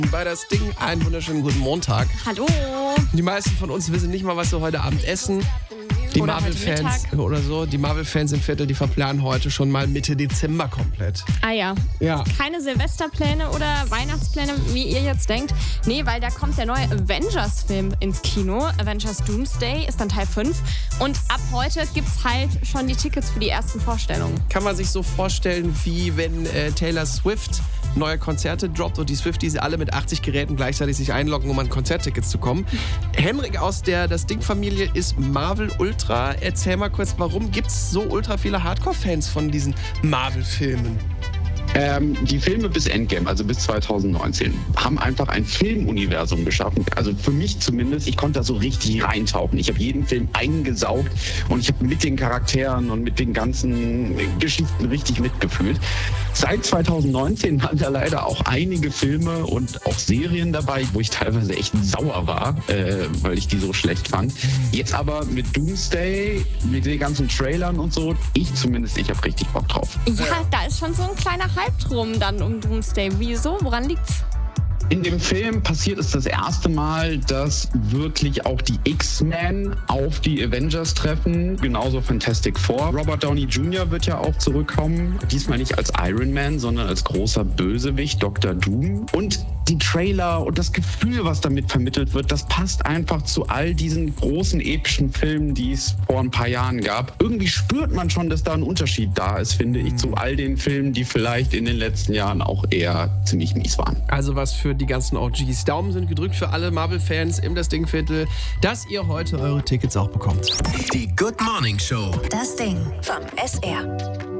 Bei das Ding einen wunderschönen guten Montag. Hallo. Die meisten von uns wissen nicht mal, was wir heute Abend essen. Die Oder Marvel-Fans heute oder so, die Marvel-Fans im Viertel, die verplanen heute schon mal Mitte Dezember komplett. Ah ja. Ja. Keine Silvesterpläne oder Weihnachtspläne, wie ihr jetzt denkt. Nee, weil da kommt der neue Avengers-Film ins Kino. Avengers Doomsday ist dann Teil 5. Und ab heute gibt's halt schon die Tickets für die ersten Vorstellungen. Kann man sich so vorstellen, wie wenn Taylor Swift neue Konzerte droppt und die Swifties alle mit 80 Geräten gleichzeitig sich einloggen, um an Konzerttickets zu kommen. Henrik aus der Das Ding-Familie ist Marvel Ultra. Erzähl mal kurz, warum gibt es so ultra viele Hardcore-Fans von diesen Marvel-Filmen? Die Filme bis Endgame, also bis 2019, haben einfach ein Filmuniversum geschaffen. Also für mich zumindest, ich konnte da so richtig reintauchen. Ich habe jeden Film eingesaugt und ich habe mit den Charakteren und mit den ganzen Geschichten richtig mitgefühlt. Seit 2019 waren da leider auch einige Filme und auch Serien dabei, wo ich teilweise echt sauer war, weil ich die so schlecht fand. Jetzt aber mit Doomsday, mit den ganzen Trailern und so, ich habe richtig Bock drauf. Ja, da ist schon so ein kleiner Hype drum dann um Doomsday. Wieso? Woran liegt's? In dem Film passiert es das erste Mal, dass wirklich auch die X-Men auf die Avengers treffen. Genauso Fantastic Four. Robert Downey Jr. wird ja auch zurückkommen. Diesmal nicht als Iron Man, sondern als großer Bösewicht, Dr. Doom. Und die Trailer und das Gefühl, was damit vermittelt wird, das passt einfach zu all diesen großen epischen Filmen, die es vor ein paar Jahren gab. Irgendwie spürt man schon, dass da ein Unterschied da ist, finde ich, zu all den Filmen, die vielleicht in den letzten Jahren auch eher ziemlich mies waren. Also was für die ganzen OGs. Daumen sind gedrückt für alle Marvel-Fans im Das Ding-Viertel, dass ihr heute eure Tickets auch bekommt. Die Good Morning Show. Das Ding vom SR.